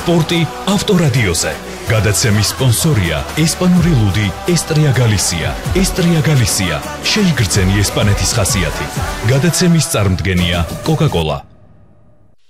სპორტი ავტორადიოზე. გადაცემის სპონსორია ესპანური ლუდი ესტრია გალისია. ესტრია გალისია შეიგრძენი ესპანეთის ხასიათი. გადაცემის წარმდგენია კოკა-კოლა.